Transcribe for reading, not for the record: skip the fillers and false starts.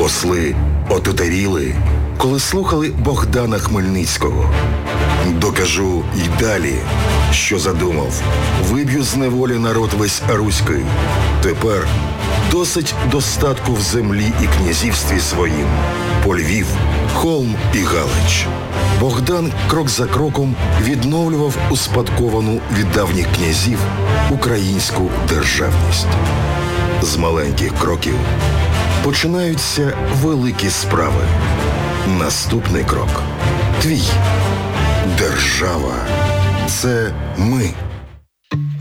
Посли отутаріли, коли слухали Богдана Хмельницького. Докажу й далі, що задумав. Виб'ю з неволі народ весь руський. Тепер досить достатку в землі і князівстві своїм. По Львів, Холм і Галич. Богдан крок за кроком відновлював успадковану від давніх князів українську державність. З маленьких кроків починаються великі справи. Наступний крок – твій. Держава – це ми.